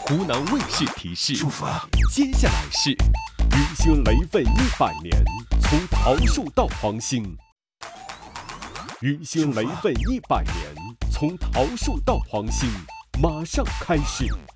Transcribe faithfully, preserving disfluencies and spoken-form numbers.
湖南卫视提示： 祝福啊！ 接下来是运行雷分一百年，从桃树到黄兴。运行雷分一百年，从桃树到黄兴，马上开始。